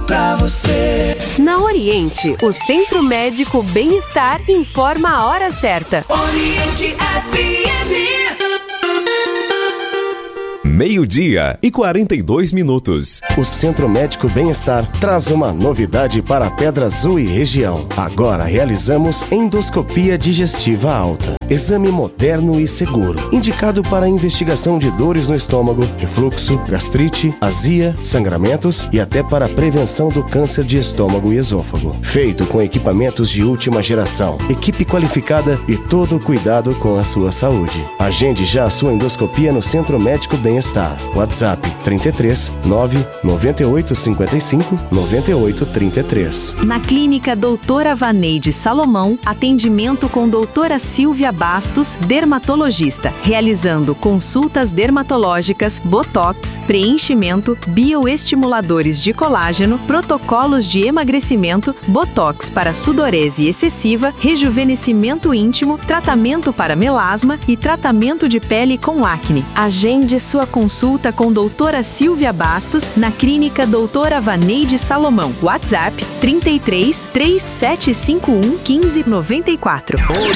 pra você. Na Oriente, o Centro Médico Bem-Estar informa a hora certa. Oriente FM. 12:42. O Centro Médico Bem-Estar traz uma novidade para a Pedra Azul e região. Agora realizamos endoscopia digestiva alta. Exame moderno e seguro, indicado para a investigação de dores no estômago, refluxo, gastrite, azia, sangramentos e até para a prevenção do câncer de estômago e esôfago. Feito com equipamentos de última geração, equipe qualificada e todo o cuidado com a sua saúde. Agende já a sua endoscopia no Centro Médico Bem-Estar. WhatsApp 33 9 98 55 98 33. Na Clínica Doutora Vaneide Salomão, atendimento com doutora Silvia Bastos, dermatologista, realizando consultas dermatológicas, botox, preenchimento, bioestimuladores de colágeno, protocolos de emagrecimento, botox para sudorese excessiva, rejuvenescimento íntimo, tratamento para melasma e tratamento de pele com acne. Agende sua consulta com doutora Silvia Bastos na Clínica Doutora Vaneide Salomão. WhatsApp 33 3751 1594.